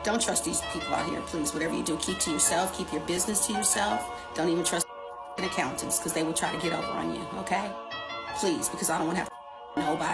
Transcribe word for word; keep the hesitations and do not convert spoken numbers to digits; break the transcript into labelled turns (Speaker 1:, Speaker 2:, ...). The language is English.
Speaker 1: Don't trust these people out here, please. Whatever you do, keep to yourself. Keep your business to yourself. Don't even trust accountants because they will try to get over on you, okay? Please, because I don't want to have nobody.